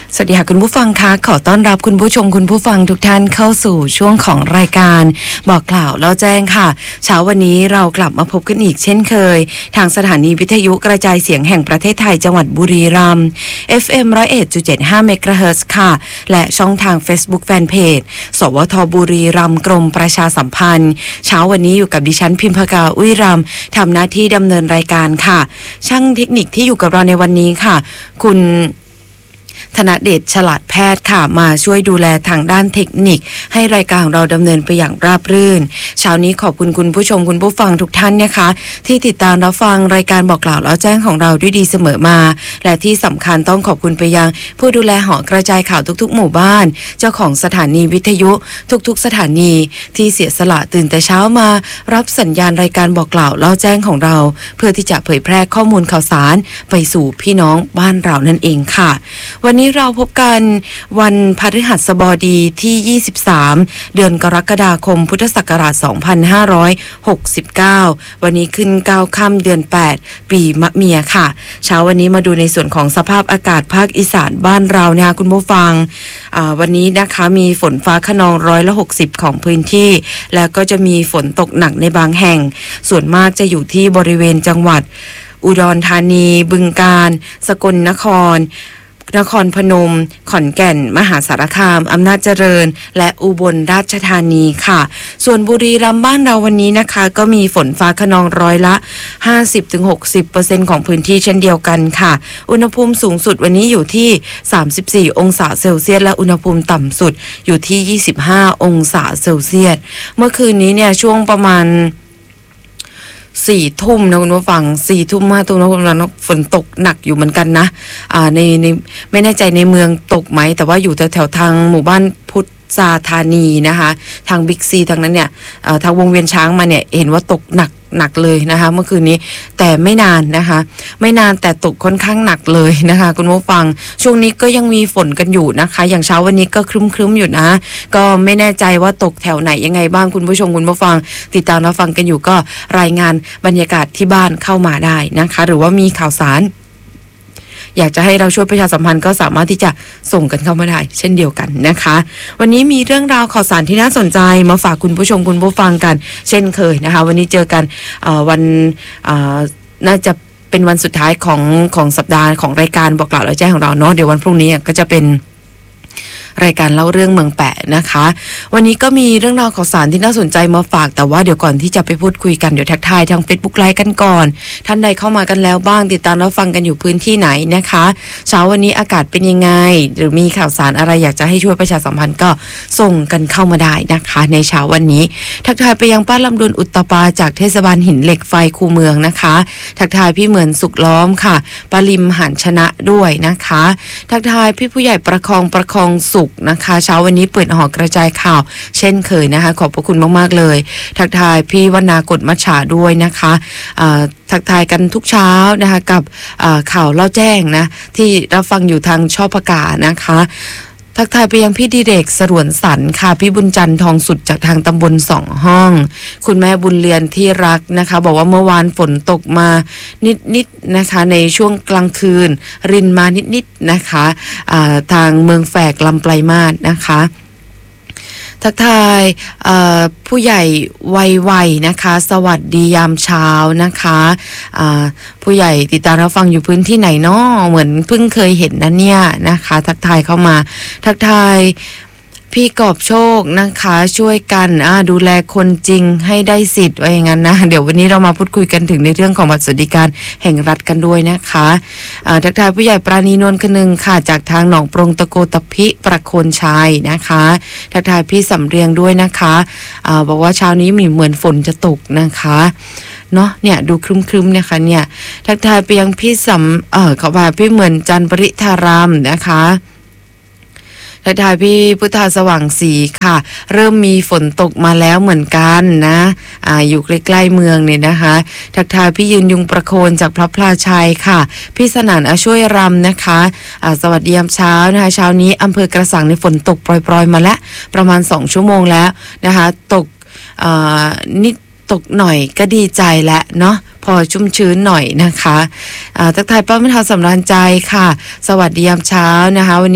สวัสดีค่ะคุณผู้ฟังคะขอต้อนรับคุณผู้ชมคุณผู้ฟังทุกท่านเข้าสู่ช่วงของรายการบอกกล่าวแล้วแจ้งค่ะเช้าวันนี้เรากลับมาพบกันอีกเช่นเคยทางสถานีวิทยุกระจายเสียงแห่งประเทศไทยจังหวัดบุรีรัมย์ FM 101.75 เมกะเฮิรตซ์ค่ะและช่องทาง Facebook Fanpage สวทบุรีรัมย์กรมประชาสัมพันธ์เช้าวันนี้อยู่กับดิฉันพิมพากาอุ้ยรำทำหน้าที่ดำเนินรายการค่ะช่างเทคนิคที่อยู่กับเราในวันนี้ค่ะคุณธนเดชฉลาดแพทย์ค่ะมาช่วยดูแลทางด้านเทคนิคให้รายการของเราดำเนินไปอย่างราบรื่นเช้านี้ขอบคุณคุณผู้ชมคุณผู้ฟังทุกท่านนะคะที่ติดตามรับฟังรายการบอกกล่าวแล้วแจ้งของเราด้วยดีเสมอมาและที่สำคัญต้องขอบคุณไปยังผู้ดูแลหอกระจายข่าวทุกๆหมู่บ้านเจ้าของสถานีวิทยุทุกๆสถานีที่เสียสละตื่นแต่เช้ามารับสัญญาณรายการบอกกล่าวแล้วแจ้งของเราเพื่อที่จะเผยแพร่ข้อมูลข่าวสารไปสู่พี่น้องบ้านเรานั่นเองค่ะวันนี้เราพบกันวันพฤหัสบดีที่23เดือนกรกฎาคมพุทธศักราช2569วันนี้ขึ้น9ค่ำเดือน8ปีมะเมียค่ะเช้าวันนี้มาดูในส่วนของสภาพอากาศภาคอีสานบ้านเราเนี่ยคุณผู้ฟังวันนี้นะคะมีฝนฟ้าคะนอง160ของพื้นที่แล้วก็จะมีฝนตกหนักในบางแห่งส่วนมากจะอยู่ที่บริเวณจังหวัดอุดรธานีบึงกาฬสกลนครพนมขอนแก่นมหาสารคามอำนาจเจริญและอุบลราชธานีค่ะส่วนบุรีรัมย์บ้านเราวันนี้นะคะก็มีฝนฟ้าคะนอง50-60% ของพื้นที่เช่นเดียวกันค่ะอุณหภูมิสูงสุดวันนี้อยู่ที่34องศาเซลเซียสและอุณหภูมิต่ำสุดอยู่ที่25องศาเซลเซียสเมื่อคืนนี้เนี่ยช่วงประมาณ4 ทุ่มนะคุณผู้ฟัง4 ทุ่ม5 ทุ่มนะคุณผู้ฟังฝนตกหนักอยู่เหมือนกันนะในไม่แน่ใจในเมืองตกไหมแต่ว่าอยู่แถวทางหมู่บ้านพุทธาธานีนะคะทางบิ๊กซีทางนั้นเนี่ยทางวงเวียนช้างมาเนี่ยเห็นว่าตกหนักเลยนะคะเมื่อคืนนี้แต่ไม่นานนะคะไม่นานแต่ตกค่อนข้างหนักเลยนะคะคุณผู้ฟังช่วงนี้ก็ยังมีฝนกันอยู่นะคะอย่างเช้าวันนี้ก็ครึ้มๆอยู่นะก็ไม่แน่ใจว่าตกแถวไหนยังไงบ้างคุณผู้ชมคุณผู้ฟังติดตามรับฟังกันอยู่ก็รายงานบรรยากาศที่บ้านเข้ามาได้นะคะหรือว่ามีข่าวสารอยากจะให้เราช่วยประชาสัมพันธ์ก็สามารถที่จะส่งกันเข้ามาได้เช่นเดียวกันนะคะวันนี้มีเรื่องราวข่าวสารที่น่าสนใจมาฝากคุณผู้ชมคุณผู้ฟังกันเช่นเคยนะคะวันนี้เจอกันวันน่าจะเป็นวันสุดท้ายของสัปดาห์ของรายการบอกกล่าวแล้วแจ้งของเราเนาะเดี๋ยววันพรุ่งนี้ก็จะเป็นรายการเล่าเรื่องเมืองแปะนะคะวันนี้ก็มีเรื่องราวข่าวสารที่น่าสนใจมาฝากแต่ว่าเดี๋ยวก่อนที่จะไปพูดคุยกันเดี๋ยวทักทายทาง Facebook ไลฟ์กันก่อนท่านใดเข้ามากันแล้วบ้างติดตามรับฟังกันอยู่พื้นที่ไหนนะคะเช้าวันนี้อากาศเป็นยังไงหรือมีข่าวสารอะไรอยากจะให้ช่วยประชาสัมพันธ์ก็ส่งกันเข้ามาได้นะคะในเช้าวันนี้ทักทายไปยังป้าลำดวนอุตตปาจากเทศบาลหินเหล็กไฟคูเมืองนะคะทักทายพี่เหมือนสุขล้อมค่ะปาริมหันชนะด้วยนะคะทักทายพี่ผู้ใหญ่ประคองสุขนะคะเช้าวันนี้เปิดหอกระจายข่าวเช่นเคยนะคะขอบพระคุณมากๆเลยทักทายพี่วรรณากฎมัชฉาด้วยนะคะทักทายกันทุกเช้านะคะกับข่าวเล่าแจ้งนะที่รับฟังอยู่ทางช่อพกานะคะทักทายไปยังพี่ดิเรกสรวนสรรค่ะพี่บุญจันทร์ทองสุดจากทางตำบล2 ห้องคุณแม่บุญเรียนที่รักนะคะบอกว่าเมื่อวานฝนตกมานิดนะคะในช่วงกลางคืนรินมานิดนะคะทางเมืองแฝกลำไพลมาศนะคะทักทายผู้ใหญ่วัยนะคะสวัสดียามเช้านะคะผู้ใหญ่ติดตามรับฟังอยู่พื้นที่ไหนเนาะเหมือนเพิ่งเคยเห็นนะเนี่ยนะคะทักทายเข้ามาทักทายพี่กอบโชคนะคะช่วยกันดูแลคนจริงให้ได้สิทธิ์ว่าอย่างนั้นนะเดี๋ยววันนี้เรามาพูดคุยกันถึงในเรื่องของบัตรสวัสดิการแห่งรัฐกันด้วยนะคะทักทายผู้ใหญ่ปราณีนวลคนึงค่ะจากทางหนองปรงตะโกตะพิประโคนชัยนะคะทักทายพี่สำเรียงด้วยนะคะบอกว่าเช้านี้มีเหมือนฝนจะตกนะคะเนาะเนี่ยดูครึ้มๆนะคะเนี่ยทักทายไปยังพี่เขาว่าพี่เหมือนจันทร์ปริธารามนะคะทักทายพี่พุทธาสว่างศรีค่ะเริ่มมีฝนตกมาแล้วเหมือนกันนะอยู่ใกล้ๆเมืองเนี่ยนะคะทักทายพี่ยืนยุงประโคนจากพระพลาชัยค่ะพี่สนานช่วยรำนะคะสวัสดียามเช้านะคะเช้านี้อำเภอกระสังในฝนตกปรอยๆมาแล้วประมาณ2 ชั่วโมงแล้วนะคะตกนิดตกหน่อยก็ดีใจแล้วเนาะพอชุ่มชื้นหน่อยนะคะทักทายป้าแม่ทาสำราญใจค่ะสวัสดียามเช้านะคะวันนี้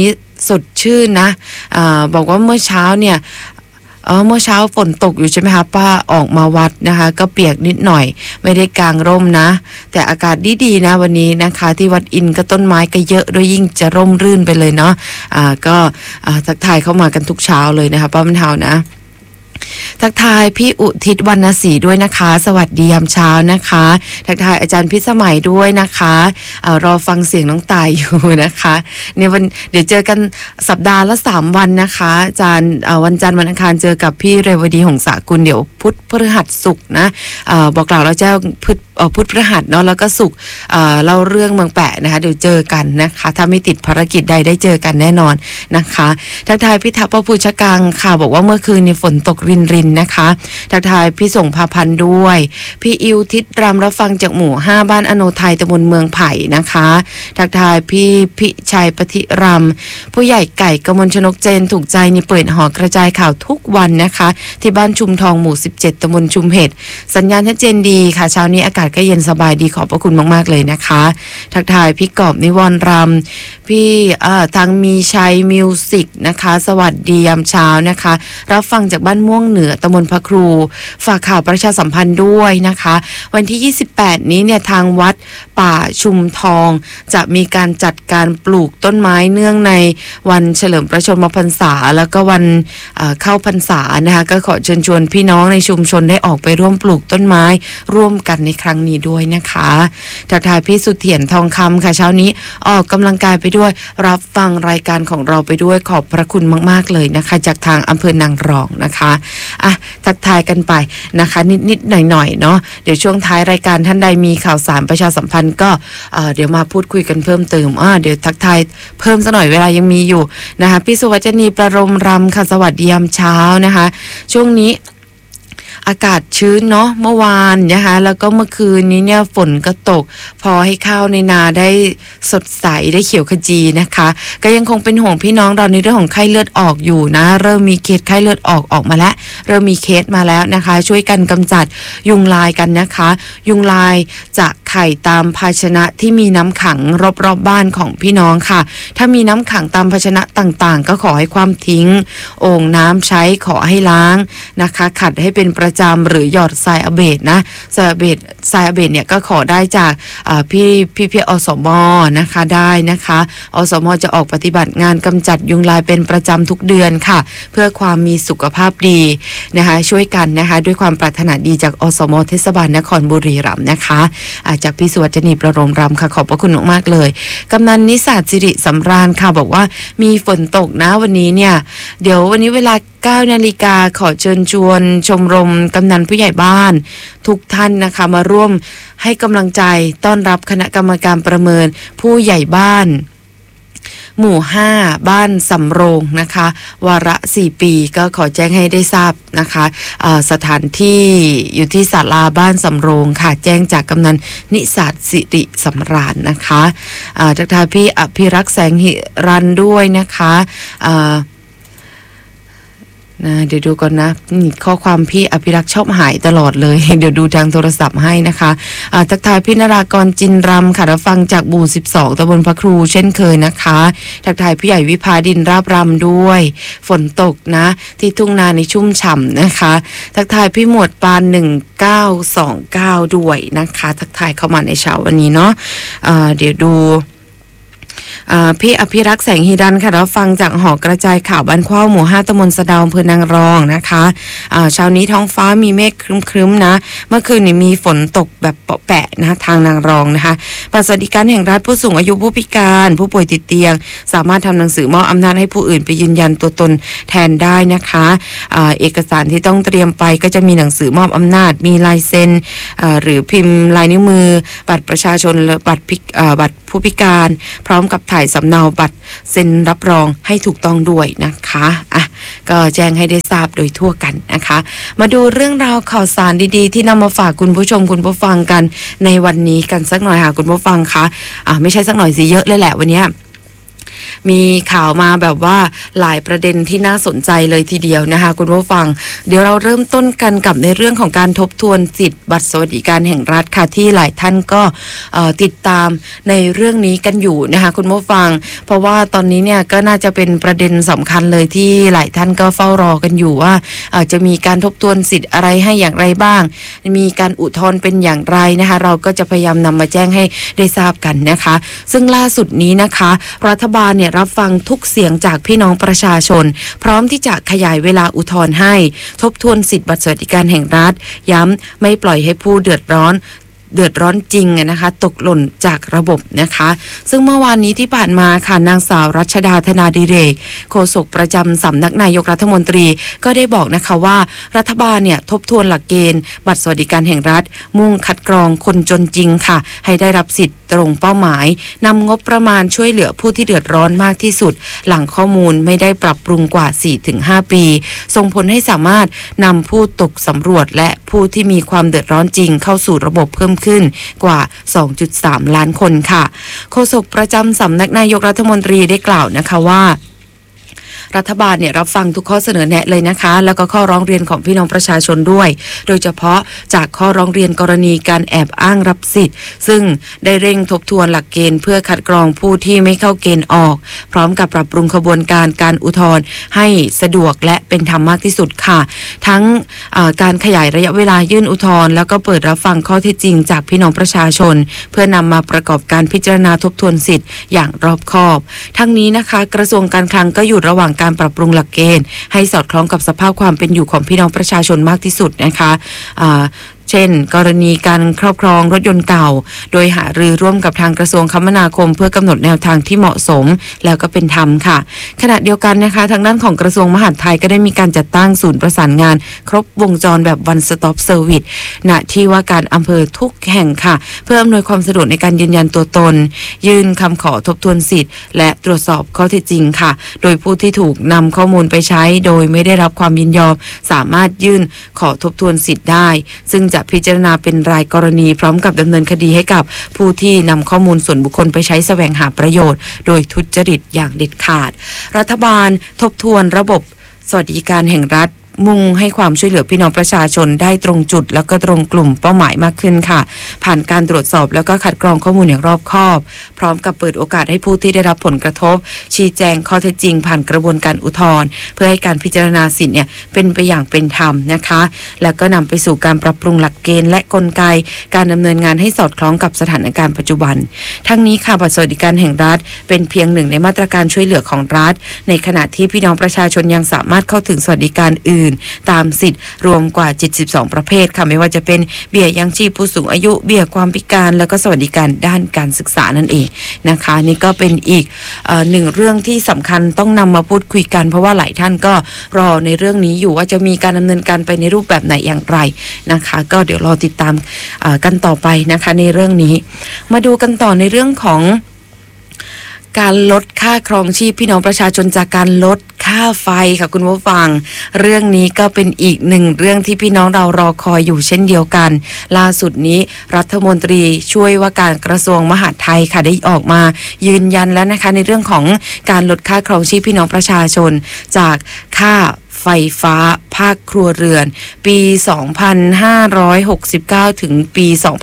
สดชื่นนะบอกว่าเมื่อเช้าเนี่ยเมื่อเช้าฝนตกอยู่ใช่ไหมคะป้าออกมาวัดนะคะก็เปียกนิดหน่อยไม่ได้กางร่มนะแต่อากาศดีๆนะวันนี้นะคะที่วัดอินก็ต้นไม้ก็เยอะด้วยยิ่งจะร่มรื่นไปเลยเนาะก็ทักทายเข้ามากันทุกเช้าเลยนะคะป้าบรรเทานะทักทายพี่อุทิศวรรณศรีด้วยนะคะสวัสดียามเช้านะคะทักทายอาจารย์พิสมัยด้วยนะคะรอฟังเสียงน้องตายอยู่นะคะเนี่ยเดี๋ยวเจอกันสัปดาห์ละ3วันนะคะอาจารย์วันจันทร์วันอังคารเจอกับพี่เรวดีหงสากุลเดี๋ยวพุธพฤหัสศุกร์นะบอกกล่าวเราจะพุธพฤหัสเนาะแล้วก็ศุกร์เล่าเรื่องเมืองแปะนะคะเดี๋ยวเจอกันนะคะถ้าไม่ติดภารกิจใดได้เจอกันแน่นอนนะคะทักทายพี่ทัพภูชกังค่ะบอกว่าเมื่อคืนนี่ฝนตกรินนะคะทักทายพี่ส่งพาพันธ์ด้วยพี่อิวทิศรำรับฟังจากหมู่5บ้านอโนไทยตำบลเมืองไผ่นะคะทักทายพี่พิชัยปฏิรำผู้ใหญ่ไก่กมลชนกเจนถูกใจนี่เปิดหอกระจายข่าวทุกวันนะคะที่บ้านชุมทองหมู่17ตำบลชุมเห็ดสัญญาณชัดเจนดีค่ะเช้านี้อากาศก็เย็นสบายดีขอบพระคุณมากๆเลยนะคะทักทายพี่กอบนิวรณ์รำพี่ทางมีชัยมิวสิกนะคะสวัสดียามเช้านะคะรับฟังจากบ้านม่วงเหนือตำบลพระครูฝากข่าวประชาสัมพันธ์ด้วยนะคะวันที่28นี้เนี่ยทางวัดป่าชุมทองจะมีการจัดการปลูกต้นไม้เนื่องในวันเฉลิมพระชนมพรรษาแล้วก็วันเข้าพรรษานะคะก็ขอเชิญชวนพี่น้องในชุมชนได้ออกไปร่วมปลูกต้นไม้ร่วมกันในครั้งนี้ด้วยนะคะทักทายพี่สุเถียนทองคำค่ะเช้านี้ออกกำลังกายไปด้วยรับฟังรายการของเราไปด้วยขอบพระคุณมากๆเลยนะคะจากทางอำเภอนางรองนะคะทักทายกันไปนะคะนิดๆหน่อยๆเนาะเดี๋ยวช่วงท้ายรายการท่านใดมีข่าวสารประชาสัมพันธ์ก็เดี๋ยวมาพูดคุยกันเพิ่มเติมเดี๋ยวทักทายเพิ่มสักหน่อยเวลายังมีอยู่นะคะพี่สุวัจนีประรมรำค่ะสวัสดียามเช้านะคะช่วงนี้อากาศชื้นเนาะเมื่อวานนะคะแล้วก็เมื่อคืนนี้เนี่ยฝนก็ตกพอให้ข้าวในนาได้สดใสได้เขียวขจีนะคะก็ยังคงเป็นห่วงพี่น้องเราในเรื่องของไข้เลือดออกอยู่นะเริ่มมีเคสไข้เลือดออกมาแล้วเริ่มมีเคสมาแล้วนะคะช่วยกันกำจัดยุงลายกันนะคะยุงลายจะไข่ตามภาชนะที่มีน้ำขังรอบบ้านของพี่น้องค่ะถ้ามีน้ำขังตามภาชนะต่างๆก็ขอให้ความทิ้งโอ่งน้ำใช้ขอให้ล้างนะคะขัดให้เป็นประจำหรือหยอดทรายอเบดนะทรายอเบดเนี่ยก็ขอได้จากพี่อสมนะคะได้นะคะอสมจะออกปฏิบัติงานกำจัดยุงลายเป็นประจำทุกเดือนค่ะเพื่อความมีสุขภาพดีนะคะช่วยกันนะคะด้วยความปรารถนาดีจากอสมเทศบาลนครบุรีรัมย์นะคะจากพี่สุวัจนีประโรมรำค่ะขอบพระคุณมากๆเลยกำนันนิสาสิริสำราญค่ะบอกว่ามีฝนตกนะวันนี้เนี่ยเดี๋ยววันนี้เวลา9 นาฬิกาขอเชิญชวนชมรมกำนันผู้ใหญ่บ้านทุกท่านนะคะมาร่วมให้กำลังใจต้อนรับคณะกรรมการประเมินผู้ใหญ่บ้านหมู่5บ้านสำโรงนะคะวาระ4ปีก็ขอแจ้งให้ได้ทราบนะคะสถานที่อยู่ที่ศาลาบ้านสำโรงค่ะแจ้งจากกำนันนิสาสิริสำราญนะคะทักทายพี่อภิรักษ์แสงหิรันด้วยนะคะเดี๋ยวดูก่อนนะนี่ข้อความพี่อภิรักษ์ชอบหายตลอดเลย เดี๋ยวดูทางโทรศัพท์ให้นะคะทักทายพี่นรากรจินรำค่ะรับฟังจากหมู่12ตำบลพระครูเช่นเคยนะคะทักทายพี่ใหญ่วิภาดินราบรำด้วยฝนตกนะที่ทุ่งนาในชุ่มฉ่ำนะคะทักทายพี่หมวดปาน1929ด้วยนะคะทักทายเข้ามาในเช้าวันนี้เนาะเดี๋ยวดูพี่อภิรักษ์แสงหิรันค่ะรับฟังจากหอกระจายข่าวบ้านขว้าวหมู่5ตำบลสะเดาอำเภอนางรองนะคะเช้านี้ท้องฟ้ามีเมฆครึ้มๆนะเมื่อคืนนี้มีฝนตกแบบเปาะแปะนะทางนางรองนะคะบัตรสวัสดิการแห่งรัฐผู้สูงอายุผู้พิการผู้ป่วยติดเตียงสามารถทำหนังสือมอบอำนาจให้ผู้อื่นไปยืนยันตัวตนแทนได้นะคะเอกสารที่ต้องเตรียมไปก็จะมีหนังสือมอบอำนาจมีลายเซ็นหรือพิมพ์ลายนิ้วมือบัตรประชาชนและบัตรผู้พิการพร้อมกับถ่ายสำเนาบัตรเซ็นรับรองให้ถูกต้องด้วยนะคะก็แจ้งให้ได้ทราบโดยทั่วกันนะคะมาดูเรื่องราวข่าวสารดีๆที่นำมาฝากคุณผู้ชมคุณผู้ฟังกันในวันนี้กันสักหน่อยค่ะคุณผู้ฟังคะไม่ใช่สักหน่อยสิเยอะเลยแหละวันนี้มีข่าวมาแบบว่าหลายประเด็นที่น่าสนใจเลยทีเดียวนะคะคุณผู้ฟังเดี๋ยวเราเริ่มต้นกันกับในเรื่องของการทบทวนสิทธิ์บัตรสวัสดิการแห่งรัฐค่ะที่หลายท่านก็ติดตามในเรื่องนี้กันอยู่นะคะคุณผู้ฟังเพราะว่าตอนนี้เนี่ยก็น่าจะเป็นประเด็นสำคัญเลยที่หลายท่านก็เฝ้ารอกันอยู่ว่าจะมีการทบทวนสิทธิ์อะไรให้อย่างไรบ้างมีการอุทธรณ์เป็นอย่างไรนะคะเราก็จะพยายามนำมาแจ้งให้ได้ทราบกันนะคะซึ่งล่าสุดนี้นะคะรัฐบาลเนี่ยรับฟังทุกเสียงจากพี่น้องประชาชนพร้อมที่จะขยายเวลาอุทธรณ์ให้ทบทวนสิทธิ์บัตรสวัสดิการแห่งรัฐย้ำไม่ปล่อยให้ผู้เดือดร้อนจริงนะคะตกหล่นจากระบบนะคะซึ่งเมื่อวานนี้ที่ผ่านมาค่ะนางสาวรัชดาธนาดิเรกโฆษกประจำสำนักนายกรัฐมนตรีก็ได้บอกนะคะว่ารัฐบาลเนี่ยทบทวนหลักเกณฑ์บัตรสวัสดิการแห่งรัฐมุ่งคัดกรองคนจนจริงค่ะให้ได้รับสิทธิ์ตรงเป้าหมายนำงบประมาณช่วยเหลือผู้ที่เดือดร้อนมากที่สุดหลังข้อมูลไม่ได้ปรับปรุงกว่า 4-5 ปีส่งผลให้สามารถนำผู้ตกสำรวจและผู้ที่มีความเดือดร้อนจริงเข้าสู่ระบบเพิ่มขึ้นกว่า 2.3 ล้านคนค่ะโฆษกประจำสำนักนายกรัฐมนตรีได้กล่าวนะคะว่ารัฐบาลเนี่ยรับฟังทุกข้อเสนอแนะเลยนะคะแล้วก็ข้อร้องเรียนของพี่น้องประชาชนด้วยโดยเฉพาะจากข้อร้องเรียนกรณีการแอบอ้างรับสิทธิ์ซึ่งได้เร่งทบทวนหลักเกณฑ์เพื่อคัดกรองผู้ที่ไม่เข้าเกณฑ์ออกพร้อมกับปรับปรุงขบวนการอุทธรณ์ให้สะดวกและเป็นธรรมมากที่สุดค่ะทั้งการขยายระยะเวลายื่นอุทธรณ์แล้วก็เปิดรับฟังข้อเท็จจริงจากพี่น้องประชาชนเพื่อนำมาประกอบการพิจารณาทบทวนสิทธิ์อย่างรอบคอบทั้งนี้นะคะกระทรวงการคลังก็อยู่ระหว่างการปรับปรุงหลักเกณฑ์ให้สอดคล้องกับสภาพความเป็นอยู่ของพี่น้องประชาชนมากที่สุดนะคะเช่นกรณีการครอบครองรถยนต์เก่าโดยหารือร่วมกับทางกระทรวงคมนาคมเพื่อกำหนดแนวทางที่เหมาะสมแล้วก็เป็นธรรมค่ะขณะเดียวกันนะคะทางด้านของกระทรวงมหาดไทยก็ได้มีการจัดตั้งศูนย์ประสานงานครบวงจรแบบ One Stop Service ณที่ว่าการอำเภอทุกแห่งค่ะเพื่ออำนวยความสะดวกในการยืนยันตัวตนยื่นคำขอทบทวนสิทธิ์และตรวจสอบข้อเท็จจริงค่ะโดยผู้ที่ถูกนำข้อมูลไปใช้โดยไม่ได้รับความยินยอมสามารถยื่นขอทบทวนสิทธิ์ได้ซึ่งจะพิจารณาเป็นรายกรณีพร้อมกับดำเนินคดีให้กับผู้ที่นำข้อมูลส่วนบุคคลไปใช้แสวงหาประโยชน์โดยทุจริตอย่างเด็ดขาดรัฐบาลทบทวนระบบสวัสดิการแห่งรัฐมุ่งให้ความช่วยเหลือพี่น้องประชาชนได้ตรงจุดแล้วก็ตรงกลุ่มเป้าหมายมากขึ้นค่ะผ่านการตรวจสอบแล้วก็คัดกรองข้อมูลอย่างรอบคอบพร้อมกับเปิดโอกาสให้ผู้ที่ได้รับผลกระทบชี้แจงข้อเท็จจริงผ่านกระบวนการอุทธรณ์เพื่อให้การพิจารณาสิทธิ์เนี่ยเป็นไปอย่างเป็นธรรมนะคะแล้วก็นำไปสู่การปรับปรุงหลักเกณฑ์และกลไกการดำเนินงานให้สอดคล้องกับสถานการณ์ปัจจุบันทั้งนี้ค่ะบัตรสวัสดิการแห่งรัฐเป็นเพียงหนึ่งในมาตรการช่วยเหลือของรัฐในขณะที่พี่น้องประชาชนยังสามารถเข้าถึงสวัสดิการอื่นตามสิทธิ์รวมกว่า72ประเภทค่ะไม่ว่าจะเป็นเบี้ยยังชีพผู้สูงอายุเบี้ยความพิการแล้วก็สวัสดิการด้านการศึกษานั่นเองนะคะนี่ก็เป็นอีกหนึ่งเรื่องที่สำคัญต้องนำมาพูดคุยกันเพราะว่าหลายท่านก็รอในเรื่องนี้อยู่ว่าจะมีการดำเนินการไปในรูปแบบไหนอย่างไรนะคะก็เดี๋ยวรอติดตามกันต่อไปนะคะในเรื่องนี้มาดูกันต่อในเรื่องของการลดค่าครองชีพพี่น้องประชาชนจากการลดค่าไฟค่ะคุณผู้ฟังเรื่องนี้ก็เป็นอีกหนึ่งเรื่องที่พี่น้องเรารอคอยอยู่เช่นเดียวกันล่าสุดนี้รัฐมนตรีช่วยว่าการกระทรวงมหาดไทยค่ะได้ออกมายืนยันแล้วนะคะในเรื่องของการลดค่าครองชีพพี่น้องประชาชนจากค่าไฟฟ้าภาคครัวเรือนปี 2569 ถึงปี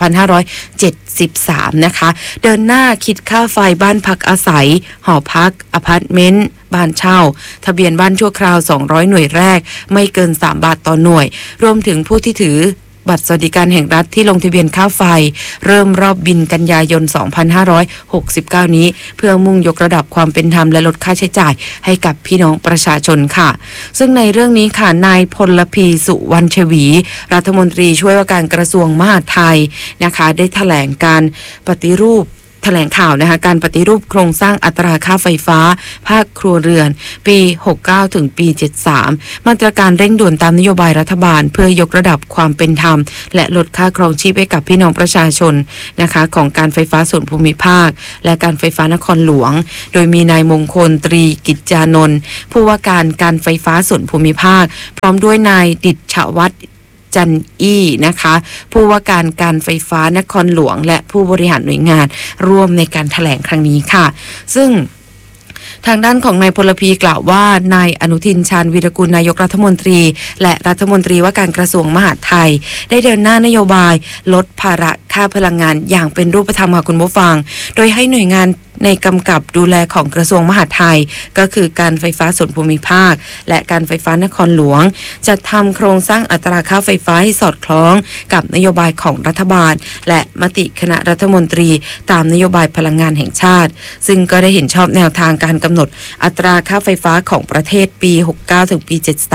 2573 นะคะเดินหน้าคิดค่าไฟบ้านพักอาศัยหอพักอพาร์ตเมนต์บ้านเช่าทะเบียนบ้านชั่วคราว200หน่วยแรกไม่เกิน3 บาทต่อหน่วยรวมถึงผู้ที่ถือบัตรสวัสดิการแห่งรัฐที่ลงทะเบียนค่าไฟเริ่มรอบบินกันยายน 2569 นี้เพื่อมุ่งยกระดับความเป็นธรรมและลดค่าใช้จ่ายให้กับพี่น้องประชาชนค่ะซึ่งในเรื่องนี้ค่ะนายพลพีสุวรรณชวีรัฐมนตรีช่วยว่าการกระทรวงมหาดไทยนะคะได้แถลงการปฏิรูปแถลงข่าวนะคะการปฏิรูปโครงสร้างอัตราค่าไฟฟ้าภาคครัวเรือนปี69ถึงปี73มาตรการเร่งด่วนตามนโยบายรัฐบาลเพื่อยกระดับความเป็นธรรมและลดค่าครองชีพให้กับพี่น้องประชาชนนะคะของการไฟฟ้าส่วนภูมิภาคและการไฟฟ้านครหลวงโดยมีนายมงคลตรีกิจจานนท์ผู้ว่าการไฟฟ้าส่วนภูมิภาคพร้อมด้วยนายดิษฐวัฒน์จันอี้นะคะผู้ว่าการไฟฟ้านครหลวงและผู้บริหารหน่วยงานร่วมในการแถลงครั้งนี้ค่ะซึ่งทางด้านของนายพลพีกล่าวว่านายอนุทินชาญวีรกุลนายกรัฐมนตรีและรัฐมนตรีว่าการกระทรวงมหาดไทยได้เดินหน้านโยบายลดภาระค่าพลังงานอย่างเป็นรูปธรรมค่ะคุณผู้ฟังโดยให้หน่วยงานในกำกับดูแลของกระทรวงมหาดไทยก็คือการไฟฟ้าส่วนภูมิภาคและการไฟฟ้านครหลวงจัดทำโครงสร้างอัตราค่าไฟฟ้าให้สอดคล้องกับนโยบายของรัฐบาลและมติคณะรัฐมนตรีตามนโยบายพลังงานแห่งชาติซึ่งก็ได้เห็นชอบแนวทางการกำหนดอัตราค่าไฟฟ้าของประเทศปี69ถึงปี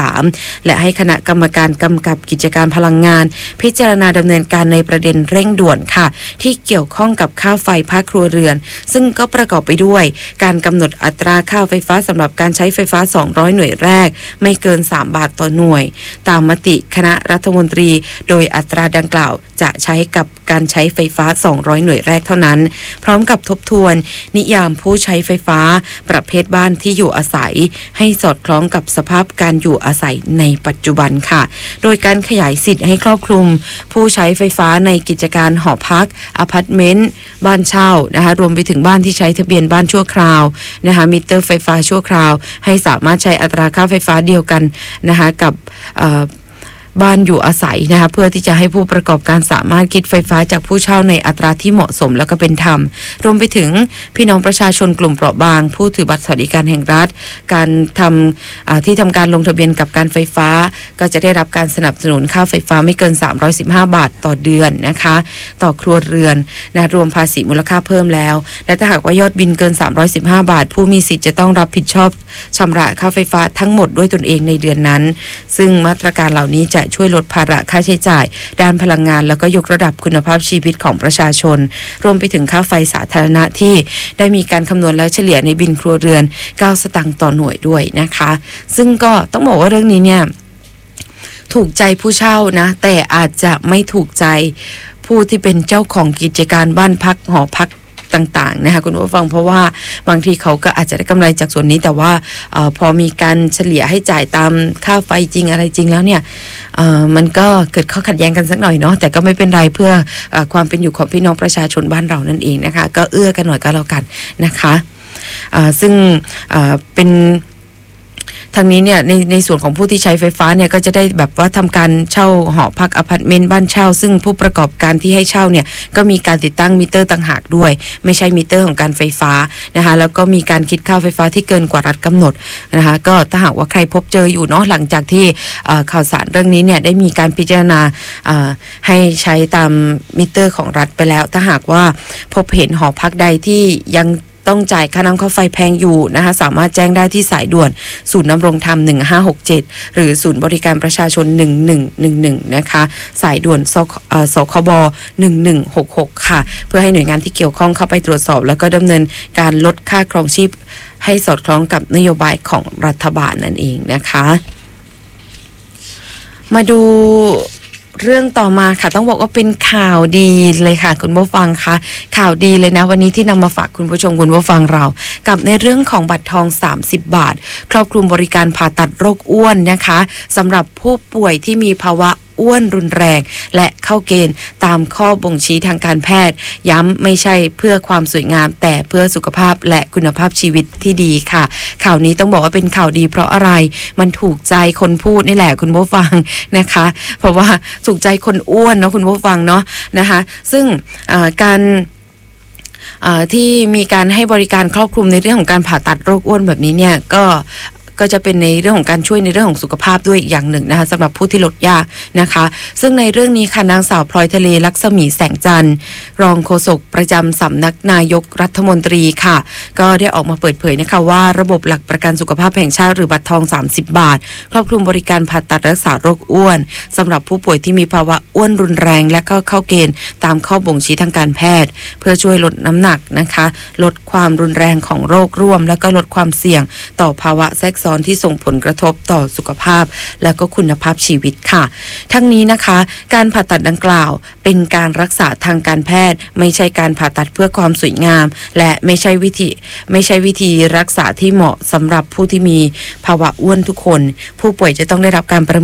73และให้คณะกรรมการกำกับกิจการพลังงานพิจารณาดำเนินการในประเด็นเร่งด่วนค่ะที่เกี่ยวข้องกับค่าไฟภาคครัวเรือนซึ่งก็ประกอบไปด้วยการกำหนดอัตราค่าไฟฟ้าสำหรับการใช้ไฟฟ้า200หน่วยแรกไม่เกิน3บาทต่อหน่วยตามมติคณะรัฐมนตรีโดยอัตราดังกล่าวจะใช้กับการใช้ไฟฟ้า200หน่วยแรกเท่านั้นพร้อมกับทบทวนนิยามผู้ใช้ไฟฟ้าประเภทบ้านที่อยู่อาศัยให้สอดคล้องกับสภาพการอยู่อาศัยในปัจจุบันค่ะโดยการขยายสิทธิ์ให้ครอบคลุมผู้ใช้ไฟฟ้าในกิจการหอพักอพาร์ตเมนต์บ้านเช่านะคะรวมไปถึงบ้านที่ใช้ทะเบียนบ้านชั่วคราวนะคะมิเตอร์ไฟฟ้าชั่วคราวให้สามารถใช้อัตราค่าไฟฟ้าเดียวกันนะคะกับบ้านอยู่อาศัยนะคะเพื่อที่จะให้ผู้ประกอบการสามารถคิดไฟฟ้าจากผู้เช่าในอัตราที่เหมาะสมแล้วก็เป็นธรรมรวมไปถึงพี่น้องประชาชนกลุ่มเปราะบางผู้ถือบัตรสวัสดิการแห่งรัฐการที่ทำการลงทะเบียนกับการไฟฟ้าก็จะได้รับการสนับสนุนค่าไฟฟ้าไม่เกิน315บาทต่อเดือนนะคะต่อครัวเรือนนะรวมภาษีมูลค่าเพิ่มแล้วและถ้าหากว่ายอดบินเกิน315บาทผู้มีสิทธิ์จะต้องรับผิดชอบชำระค่าไฟฟ้าทั้งหมดด้วยตนเองในเดือนนั้นซึ่งมาตรการเหล่านี้จะช่วยลดภาระค่าใช้จ่ายด้านพลังงานแล้วก็ยกระดับคุณภาพชีวิตของประชาชนรวมไปถึงค่าไฟสาธารณะที่ได้มีการคำนวณแล้วเฉลี่ยในบินครัวเรือน9สตางค์ต่อหน่วยด้วยนะคะซึ่งก็ต้องบอกว่าเรื่องนี้เนี่ยถูกใจผู้เช่านะแต่อาจจะไม่ถูกใจผู้ที่เป็นเจ้าของกิจการบ้านพักหอพักต่างๆนะคะคุณผู้ฟังเพราะว่าบางทีเขาก็อาจจะได้กำไรจากส่วนนี้แต่ว่าพอมีการเฉลี่ยให้จ่ายตามค่าไฟจริงอะไรจริงแล้วเนี่ยมันก็เกิดข้อขัดแย้งกันสักหน่อยเนาะแต่ก็ไม่เป็นไรเพื่อความเป็นอยู่ของพี่น้องประชาชนบ้านเรานั่นเองนะคะก็เอื้อกันหน่อยก็แล้วกันนะคะซึ่งเป็นทางนี้เนี่ยในส่วนของผู้ที่ใช้ไฟฟ้าเนี่ยก็จะได้แบบว่าทำการเช่าหอพักอพาร์ตเมนต์บ้านเช่าซึ่งผู้ประกอบการที่ให้เช่าเนี่ยก็มีการติดตั้งมิเตอร์ต่างหากด้วยไม่ใช่มิเตอร์ของการไฟฟ้านะคะแล้วก็มีการคิดค่าไฟฟ้าที่เกินกว่ารัฐกำหนดนะคะก็ถ้าหากว่าใครพบเจออยู่เนาะหลังจากที่ข่าวสารเรื่องนี้เนี่ยได้มีการพิจารณาให้ใช้ตามมิเตอร์ของรัฐไปแล้วถ้าหากว่าพบเห็นหอพักใดที่ยังต้องจ่ายค่าน้ำค่าไฟแพงอยู่นะคะสามารถแจ้งได้ที่สายด่วนศูนย์ดำรงธรรม1567หรือศูนย์บริการประชาชน1111นะคะสายด่วนสคบ1166ค่ะเพื่อให้หน่วยงานที่เกี่ยวข้องเข้าไปตรวจสอบแล้วก็ดำเนินการลดค่าครองชีพให้สอดคล้องกับนโยบายของรัฐบาลนั่นเองนะคะมาดูเรื่องต่อมาค่ะต้องบอกว่าเป็นข่าวดีเลยค่ะคุณผู้ฟังคะข่าวดีเลยนะวันนี้ที่นำมาฝากคุณผู้ชมคุณผู้ฟังเรากับในเรื่องของบัตรทอง30บาทครอบคลุมบริการผ่าตัดโรคอ้วนนะคะสำหรับผู้ป่วยที่มีภาวะอ้วนรุนแรงและเข้าเกณฑ์ตามข้อบ่งชี้ทางการแพทย์ย้ำไม่ใช่เพื่อความสวยงามแต่เพื่อสุขภาพและคุณภาพชีวิตที่ดีค่ะข่าวนี้ต้องบอกว่าเป็นข่าวดีเพราะอะไรมันถูกใจคนพูดนี่แหละคุณผู้ฟังนะคะเพราะว่าถูกใจคนอ้วนเนาะคุณผู้ฟังเนาะนะคะซึ่งการที่มีการให้บริการครอบคลุมในเรื่องของการผ่าตัดโรคอ้วนแบบนี้เนี่ยก็จะเป็นในเรื่องของการช่วยในเรื่องของสุขภาพด้วยอีกอย่างหนึ่งนะคะสำหรับผู้ที่ลดยากนะคะซึ่งในเรื่องนี้ค่ะนางสาวพลอยทะเลลักษมีแสงจันทร์รองโฆษกประจำสำนักนายกรัฐมนตรีค่ะก็ได้ออกมาเปิดเผยนะคะว่าระบบหลักประกันสุขภาพแห่งชาติหรือบัตรทอง30บาทครอบคลุมบริการผ่าตัดรักษาโรคอ้วนสำหรับผู้ป่วยที่มีภาวะอ้วนรุนแรงและก็เข้าเกณฑ์ตามข้อบ่งชี้ทางการแพทย์เพื่อช่วยลดน้ำหนักนะคะลดความรุนแรงของโรคร่วมและก็ลดความเสี่ยงต่อภาวะแทรกซ้อนที่ส่งผลกระทบต่อสุขภาพและก็คุณภาพชีวิตค่ะทั้งนี้นะคะการผ่าตัดดังกล่าวเป็นการรักษาทางการแพทย์ไม่ใช่การผ่าตัดเพื่อความสวยงามและไม่ใช่วิธีรักษาที่เหมาะสำหรับผู้ที่มีภาวะอ้วนทุกคนผู้ป่วยจะต้องได้รับการประ